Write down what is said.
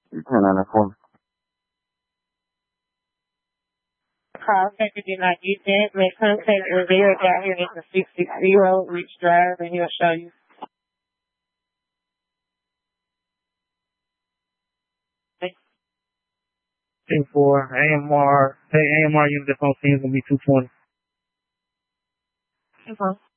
You turn on that for me. Call center did not get that. Make contact Rivera down here at the 660 Reach Drive, and he'll show you. 10-4, AMR unit that's on scene is going to be 220. Okay.